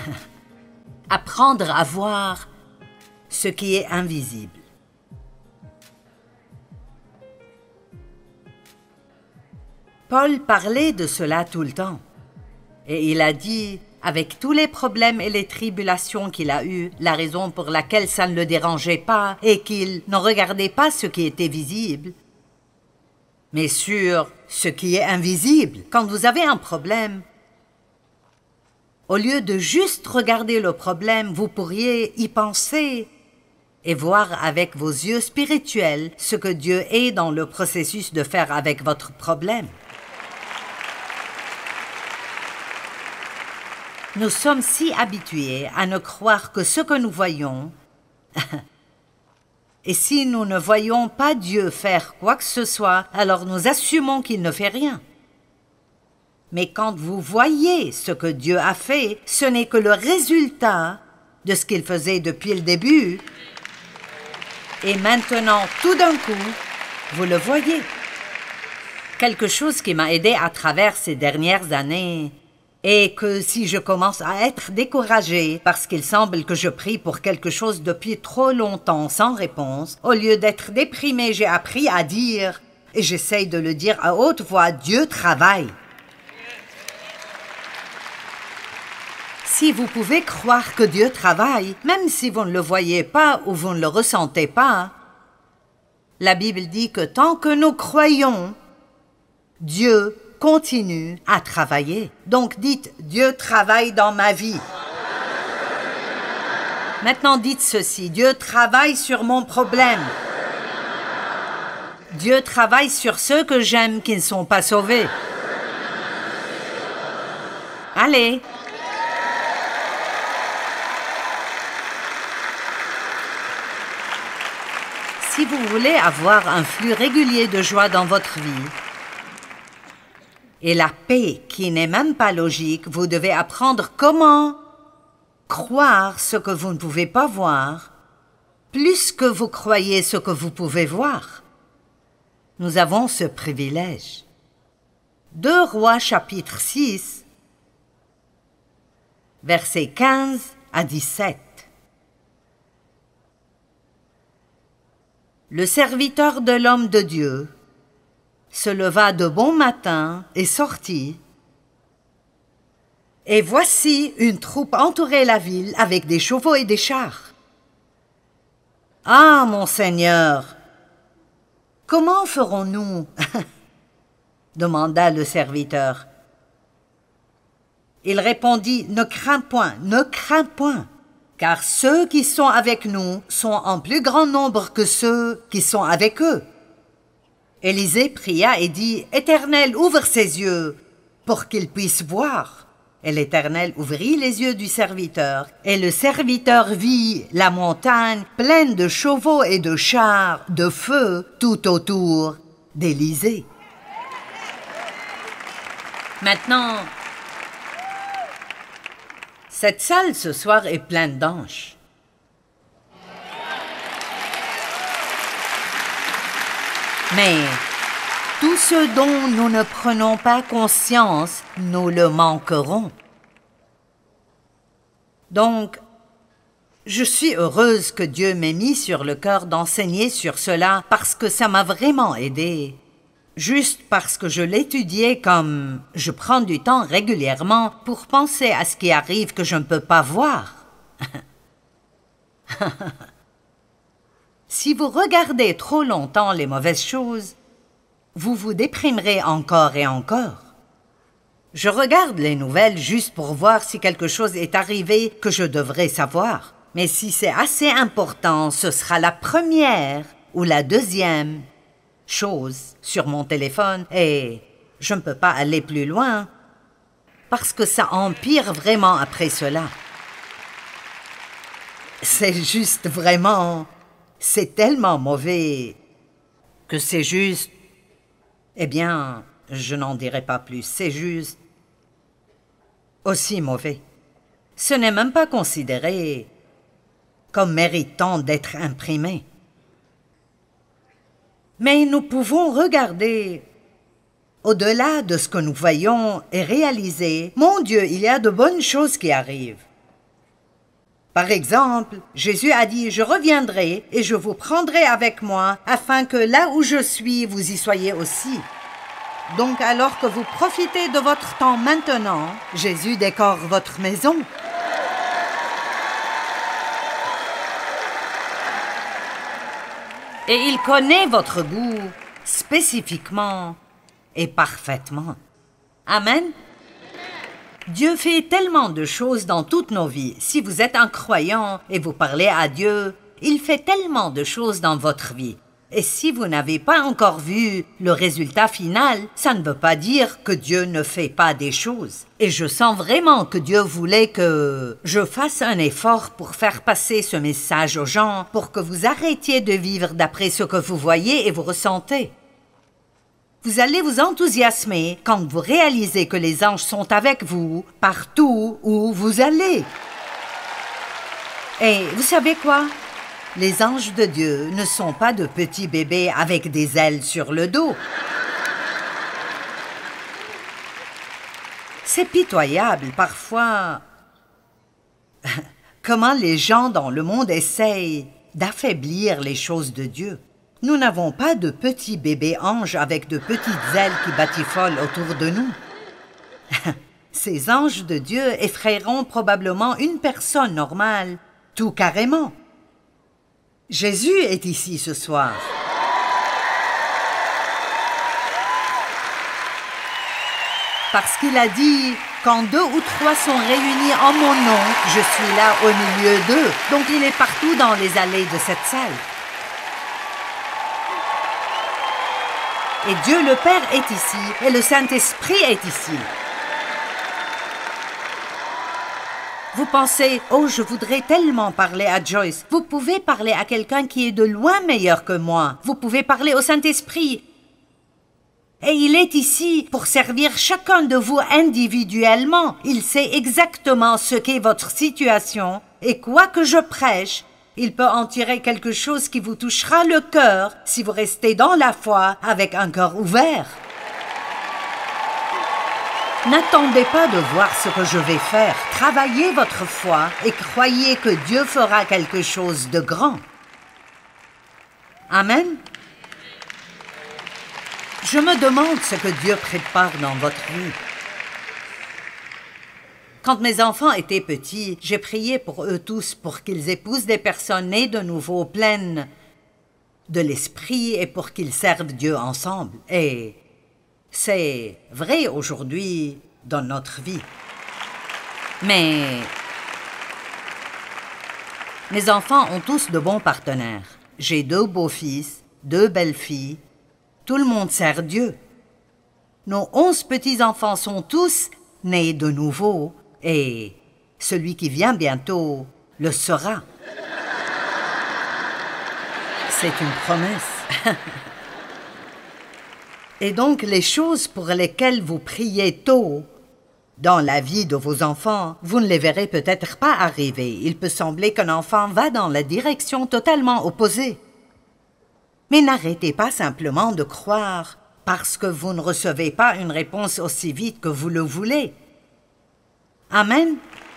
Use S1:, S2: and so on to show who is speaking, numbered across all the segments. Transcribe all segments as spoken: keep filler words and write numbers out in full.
S1: Apprendre à voir ce qui est invisible. Paul parlait de cela tout le temps. Et il a dit, avec tous les problèmes et les tribulations qu'il a eues, la raison pour laquelle ça ne le dérangeait pas et qu'il ne regardait pas ce qui était visible, mais sur ce qui est invisible. Quand vous avez un problème, au lieu de juste regarder le problème, vous pourriez y penser et voir avec vos yeux spirituels ce que Dieu est dans le processus de faire avec votre problème. Nous sommes si habitués à ne croire que ce que nous voyons, et si nous ne voyons pas Dieu faire quoi que ce soit, alors nous assumons qu'il ne fait rien. Mais quand vous voyez ce que Dieu a fait, ce n'est que le résultat de ce qu'il faisait depuis le début, et maintenant, tout d'un coup, vous le voyez. Quelque chose qui m'a aidé à travers ces dernières années, et que si je commence à être découragée parce qu'il semble que je prie pour quelque chose depuis trop longtemps sans réponse, au lieu d'être déprimée, j'ai appris à dire, et j'essaye de le dire à haute voix, Dieu travaille. Si vous pouvez croire que Dieu travaille, même si vous ne le voyez pas ou vous ne le ressentez pas, la Bible dit que tant que nous croyons, Dieu continue à travailler. Donc dites, Dieu travaille dans ma vie. Maintenant dites ceci, Dieu travaille sur mon problème. Dieu travaille sur ceux que j'aime qui ne sont pas sauvés. Allez. Si vous voulez avoir un flux régulier de joie dans votre vie, et la paix qui n'est même pas logique, vous devez apprendre comment croire ce que vous ne pouvez pas voir, plus que vous croyez ce que vous pouvez voir. Nous avons ce privilège. deux Rois chapitre six, versets quinze à dix-sept. Le serviteur de l'homme de Dieu se leva de bon matin et sortit. Et voici une troupe entourait la ville avec des chevaux et des chars. « Ah, mon Seigneur, comment ferons-nous » demanda le serviteur. Il répondit, « Ne crains point, ne crains point, car ceux qui sont avec nous sont en plus grand nombre que ceux qui sont avec eux. » Élisée pria et dit, « Éternel, ouvre ses yeux, pour qu'il puisse voir. » Et l'Éternel ouvrit les yeux du serviteur, et le serviteur vit la montagne pleine de chevaux et de chars, de feu, tout autour d'Élisée. Maintenant, cette salle ce soir est pleine d'anges. Mais tout ce dont nous ne prenons pas conscience, nous le manquerons. Donc, je suis heureuse que Dieu m'ait mis sur le cœur d'enseigner sur cela parce que ça m'a vraiment aidée. Juste parce que je l'étudiais comme je prends du temps régulièrement pour penser à ce qui arrive que je ne peux pas voir. Si vous regardez trop longtemps les mauvaises choses, vous vous déprimerez encore et encore. Je regarde les nouvelles juste pour voir si quelque chose est arrivé que je devrais savoir. Mais si c'est assez important, ce sera la première ou la deuxième chose sur mon téléphone et je ne peux pas aller plus loin parce que ça empire vraiment après cela. C'est juste vraiment... C'est tellement mauvais que c'est juste... Eh bien, je n'en dirai pas plus. C'est juste aussi mauvais. Ce n'est même pas considéré comme méritant d'être imprimé. Mais nous pouvons regarder au-delà de ce que nous voyons et réaliser, mon Dieu, il y a de bonnes choses qui arrivent. Par exemple, Jésus a dit « Je reviendrai et je vous prendrai avec moi, afin que là où je suis, vous y soyez aussi. » Donc alors que vous profitez de votre temps maintenant, Jésus décore votre maison. Et il connaît votre goût spécifiquement et parfaitement. Amen. Dieu fait tellement de choses dans toutes nos vies. Si vous êtes un croyant et vous parlez à Dieu, il fait tellement de choses dans votre vie. Et si vous n'avez pas encore vu le résultat final, ça ne veut pas dire que Dieu ne fait pas des choses. Et je sens vraiment que Dieu voulait que je fasse un effort pour faire passer ce message aux gens, pour que vous arrêtiez de vivre d'après ce que vous voyez et vous ressentez. Vous allez vous enthousiasmer quand vous réalisez que les anges sont avec vous partout où vous allez. Et vous savez quoi? Les anges de Dieu ne sont pas de petits bébés avec des ailes sur le dos. C'est pitoyable parfois comment les gens dans le monde essayent d'affaiblir les choses de Dieu. Nous n'avons pas de petits bébés anges avec de petites ailes qui batifolent autour de nous. Ces anges de Dieu effrayeront probablement une personne normale, tout carrément. Jésus est ici ce soir. Parce qu'il a dit « Quand deux ou trois sont réunis en mon nom, je suis là au milieu d'eux. » Donc il est partout dans les allées de cette salle. Et Dieu le Père est ici, et le Saint-Esprit est ici. Vous pensez « Oh, je voudrais tellement parler à Joyce. » Vous pouvez parler à quelqu'un qui est de loin meilleur que moi. Vous pouvez parler au Saint-Esprit. Et il est ici pour servir chacun de vous individuellement. Il sait exactement ce qu'est votre situation, et quoi que je prêche, il peut en tirer quelque chose qui vous touchera le cœur si vous restez dans la foi avec un cœur ouvert. N'attendez pas de voir ce que je vais faire. Travaillez votre foi et croyez que Dieu fera quelque chose de grand. Amen. Je me demande ce que Dieu prépare dans votre vie. Quand mes enfants étaient petits, j'ai prié pour eux tous pour qu'ils épousent des personnes nées de nouveau pleines de l'esprit et pour qu'ils servent Dieu ensemble. Et c'est vrai aujourd'hui dans notre vie. Mais mes enfants ont tous de bons partenaires. J'ai deux beaux-fils, deux belles-filles. Tout le monde sert Dieu. Nos onze petits-enfants sont tous nés de nouveau. Et celui qui vient bientôt le sera. C'est une promesse. Et donc, les choses pour lesquelles vous priez tôt dans la vie de vos enfants, vous ne les verrez peut-être pas arriver. Il peut sembler qu'un enfant va dans la direction totalement opposée. Mais n'arrêtez pas simplement de croire parce que vous ne recevez pas une réponse aussi vite que vous le voulez. Amen.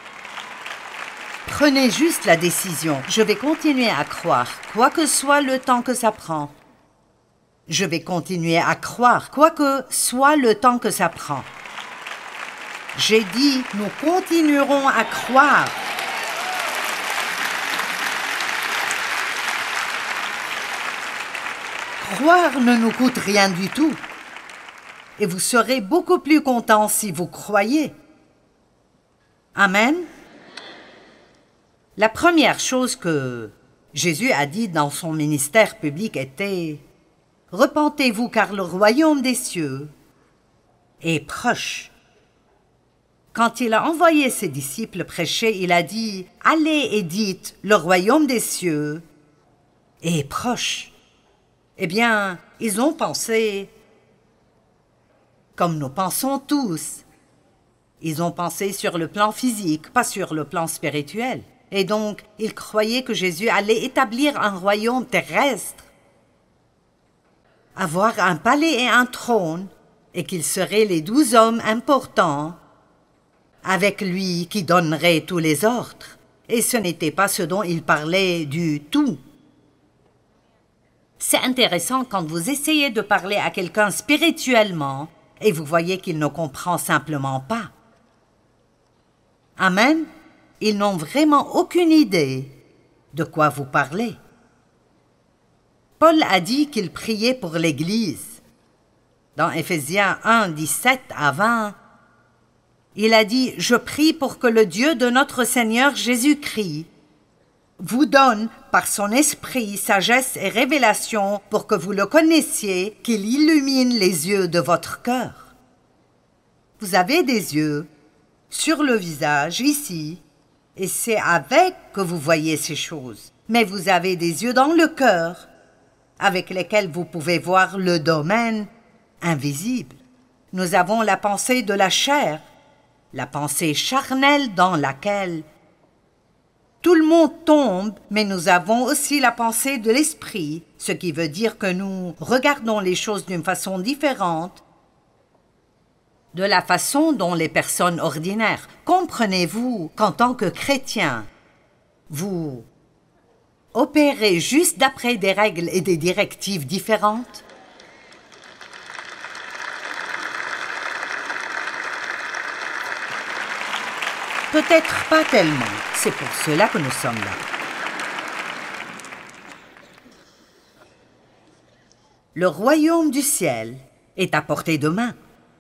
S1: Prenez juste la décision. Je vais continuer à croire, quoi que soit le temps que ça prend. Je vais continuer à croire, quoi que soit le temps que ça prend. J'ai dit, nous continuerons à croire. Croire ne nous coûte rien du tout. Et vous serez beaucoup plus contents si vous croyez. Amen. La première chose que Jésus a dit dans son ministère public était « Repentez-vous car le royaume des cieux est proche. » Quand il a envoyé ses disciples prêcher, il a dit « Allez et dites, le royaume des cieux est proche. » Eh bien, ils ont pensé comme nous pensons tous. Ils ont pensé sur le plan physique, pas sur le plan spirituel. Et donc, ils croyaient que Jésus allait établir un royaume terrestre, avoir un palais et un trône, et qu'ils seraient les douze hommes importants avec lui qui donneraient tous les ordres. et ce n'était pas ce dont il parlait du tout. C'est intéressant quand vous essayez de parler à quelqu'un spirituellement et vous voyez qu'il ne comprend simplement pas. Amen. Ils n'ont vraiment aucune idée de quoi vous parlez. Paul a dit qu'il priait pour l'Église. Dans Éphésiens un, dix-sept à vingt, il a dit « Je prie pour que le Dieu de notre Seigneur Jésus-Christ vous donne par son esprit sagesse et révélation pour que vous le connaissiez, qu'il illumine les yeux de votre cœur. » Vous avez des yeux sur le visage, ici, et c'est avec que vous voyez ces choses. Mais vous avez des yeux dans le cœur, avec lesquels vous pouvez voir le domaine invisible. Nous avons la pensée de la chair, la pensée charnelle dans laquelle tout le monde tombe, mais nous avons aussi la pensée de l'esprit, ce qui veut dire que nous regardons les choses d'une façon différente de la façon dont les personnes ordinaires. Comprenez-vous qu'en tant que chrétien, vous opérez juste d'après des règles et des directives différentes? Peut-être pas tellement. C'est pour cela que nous sommes là. Le royaume du ciel est à portée de main.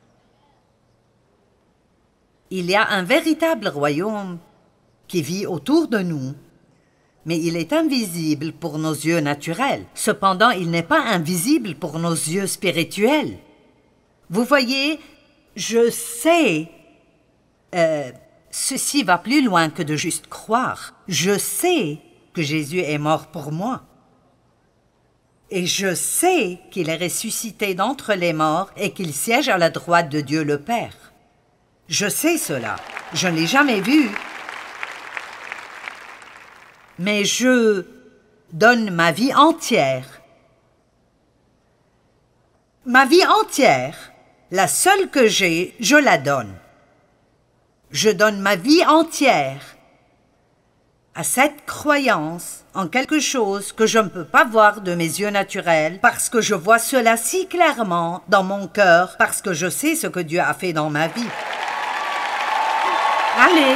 S1: Il y a un véritable royaume qui vit autour de nous, mais il est invisible pour nos yeux naturels. Cependant, il n'est pas invisible pour nos yeux spirituels. Vous voyez, je sais... Euh, Ceci va plus loin que de juste croire. Je sais que Jésus est mort pour moi. Et je sais qu'il est ressuscité d'entre les morts et qu'il siège à la droite de Dieu le Père. Je sais cela. Je ne l'ai jamais vu. Mais je donne ma vie entière. Ma vie entière, la seule que j'ai, je la donne. Je donne ma vie entière à cette croyance en quelque chose que je ne peux pas voir de mes yeux naturels, parce que je vois cela si clairement dans mon cœur, parce que je sais ce que Dieu a fait dans ma vie. Allez!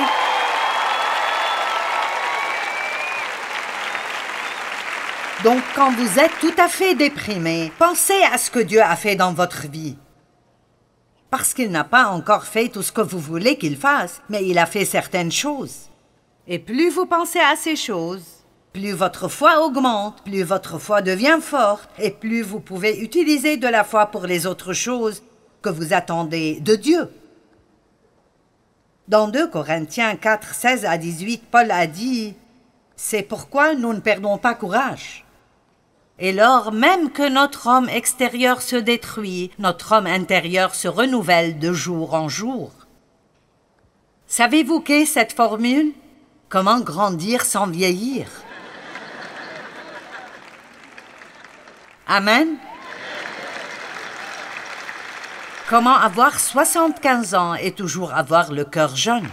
S1: Donc, quand vous êtes tout à fait déprimé, pensez à ce que Dieu a fait dans votre vie. Parce qu'il n'a pas encore fait tout ce que vous voulez qu'il fasse, mais il a fait certaines choses. Et plus vous pensez à ces choses, plus votre foi augmente, plus votre foi devient forte, et plus vous pouvez utiliser de la foi pour les autres choses que vous attendez de Dieu. Dans deux Corinthiens quatre, seize à dix-huit, Paul a dit « C'est pourquoi nous ne perdons pas courage. » Et lors même que notre homme extérieur se détruit, notre homme intérieur se renouvelle de jour en jour. Savez-vous qu'est cette formule? Comment grandir sans vieillir? Amen. Comment avoir soixante-quinze ans et toujours avoir le cœur jeune?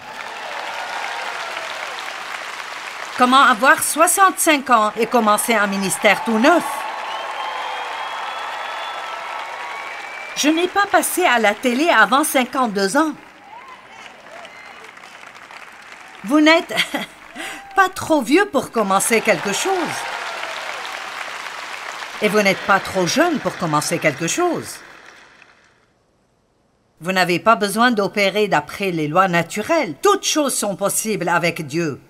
S1: Comment avoir soixante-cinq ans et commencer un ministère tout neuf? Je n'ai pas passé à la télé avant cinquante-deux ans. Vous n'êtes pas trop vieux pour commencer quelque chose. Et vous n'êtes pas trop jeune pour commencer quelque chose. Vous n'avez pas besoin d'opérer d'après les lois naturelles. Toutes choses sont possibles avec Dieu.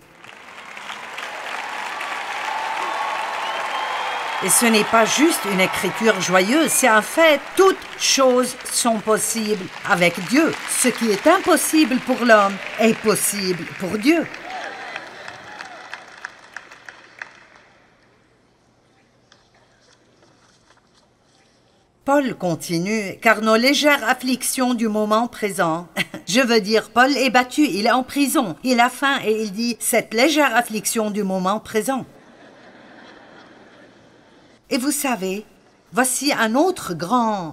S1: Et ce n'est pas juste une écriture joyeuse, c'est un fait. Toutes choses sont possibles avec Dieu. Ce qui est impossible pour l'homme est possible pour Dieu. Paul continue, car nos légères afflictions du moment présent, je veux dire, Paul est battu, il est en prison, il a faim et il dit, cette légère affliction du moment présent. Et vous savez, voici un autre grand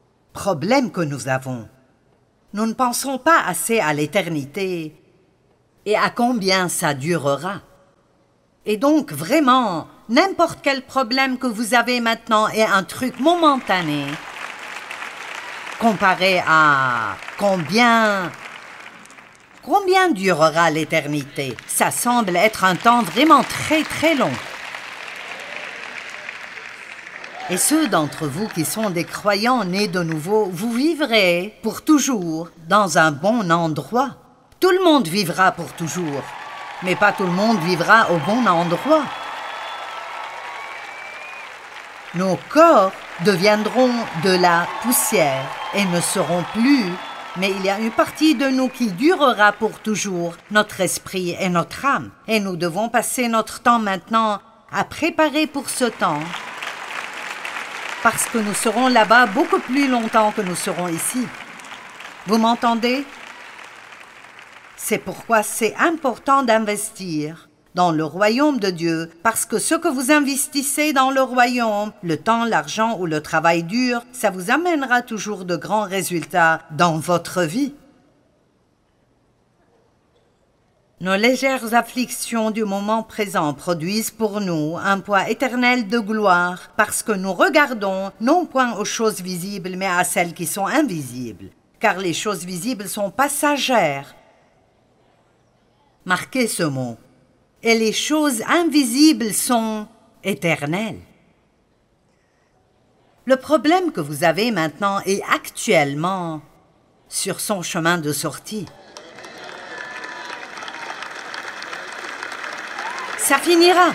S1: problème que nous avons. Nous ne pensons pas assez à l'éternité et à combien ça durera. Et donc, vraiment, n'importe quel problème que vous avez maintenant est un truc momentané comparé à combien... Combien durera l'éternité? Ça semble être un temps vraiment très très long. Et ceux d'entre vous qui sont des croyants nés de nouveau, vous vivrez pour toujours dans un bon endroit. Tout le monde vivra pour toujours, mais pas tout le monde vivra au bon endroit. Nos corps deviendront de la poussière et ne seront plus, mais il y a une partie de nous qui durera pour toujours, notre esprit et notre âme. Et nous devons passer notre temps maintenant à préparer pour ce temps, parce que nous serons là-bas beaucoup plus longtemps que nous serons ici. Vous m'entendez? C'est pourquoi c'est important d'investir dans le royaume de Dieu, parce que ce que vous investissez dans le royaume, le temps, l'argent ou le travail dur, ça vous amènera toujours de grands résultats dans votre vie. Nos légères afflictions du moment présent produisent pour nous un poids éternel de gloire, parce que nous regardons non point aux choses visibles, mais à celles qui sont invisibles, car les choses visibles sont passagères. Marquez ce mot. Et les choses invisibles sont éternelles. Le problème que vous avez maintenant est actuellement sur son chemin de sortie. Ça finira.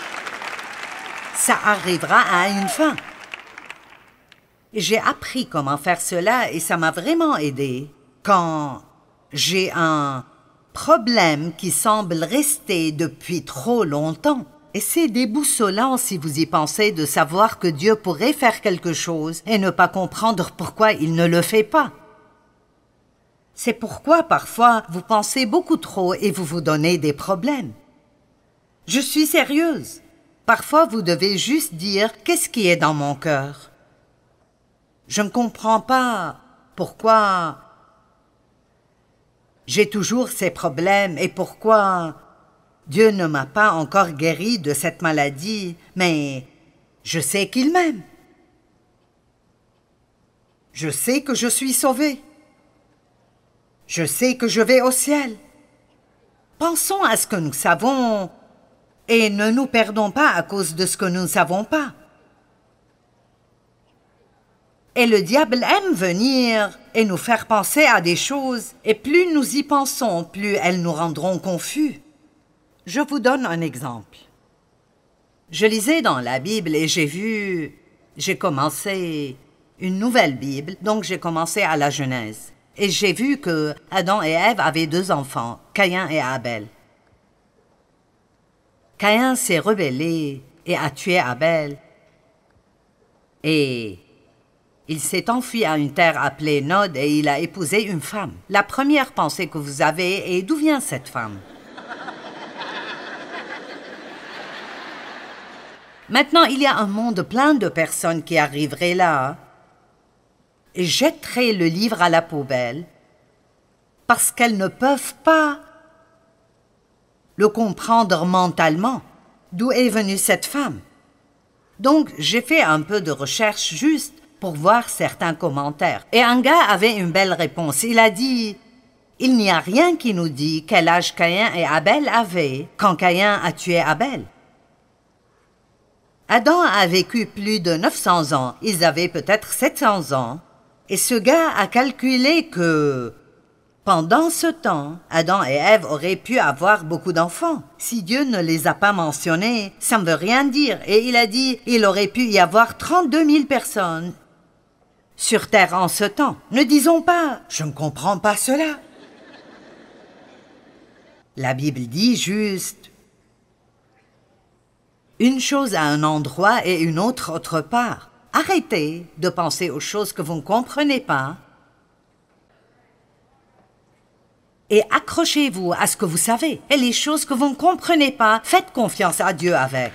S1: Ça arrivera à une fin. J'ai appris comment faire cela et ça m'a vraiment aidé quand j'ai un problème qui semble rester depuis trop longtemps. Et c'est déboussolant si vous y pensez de savoir que Dieu pourrait faire quelque chose et ne pas comprendre pourquoi il ne le fait pas. C'est pourquoi parfois vous pensez beaucoup trop et vous vous donnez des problèmes. Je suis sérieuse. Parfois vous devez juste dire qu'est-ce qui est dans mon cœur. Je ne comprends pas pourquoi j'ai toujours ces problèmes et pourquoi Dieu ne m'a pas encore guéri de cette maladie, mais je sais qu'il m'aime. Je sais que je suis sauvée. Je sais que je vais au ciel. Pensons à ce que nous savons et ne nous perdons pas à cause de ce que nous ne savons pas. Et le diable aime venir et nous faire penser à des choses, et plus nous y pensons, plus elles nous rendront confus. Je vous donne un exemple. Je lisais dans la Bible et j'ai vu... J'ai commencé une nouvelle Bible, donc j'ai commencé à la Genèse. Et j'ai vu que Adam et Ève avaient deux enfants, Caïn et Abel. Caïn s'est rebellé et a tué Abel. Et il s'est enfui à une terre appelée Nod et il a épousé une femme. La première pensée que vous avez est d'où vient cette femme? Maintenant, il y a un monde plein de personnes qui arriveraient là et jetteraient le livre à la poubelle parce qu'elles ne peuvent pas le comprendre mentalement. D'où est venue cette femme? Donc, j'ai fait un peu de recherche juste pour voir certains commentaires. Et un gars avait une belle réponse. Il a dit « Il n'y a rien qui nous dit quel âge Caïn et Abel avaient quand Caïn a tué Abel. » Adam a vécu plus de neuf cents ans. Ils avaient peut-être sept cents ans. Et ce gars a calculé que pendant ce temps, Adam et Ève auraient pu avoir beaucoup d'enfants. Si Dieu ne les a pas mentionnés, ça ne veut rien dire. Et il a dit il aurait pu y avoir trente-deux mille personnes sur terre en ce temps. Ne disons pas « Je ne comprends pas cela ». La Bible dit juste une chose à un endroit et une autre autre part. Arrêtez de penser aux choses que vous ne comprenez pas et accrochez-vous à ce que vous savez. Et les choses que vous ne comprenez pas, faites confiance à Dieu avec.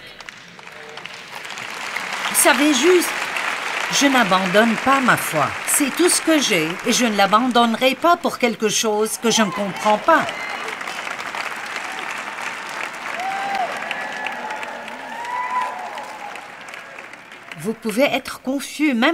S1: Vous savez juste, je n'abandonne pas ma foi. C'est tout ce que j'ai et je ne l'abandonnerai pas pour quelque chose que je ne comprends pas. Vous pouvez être confus, même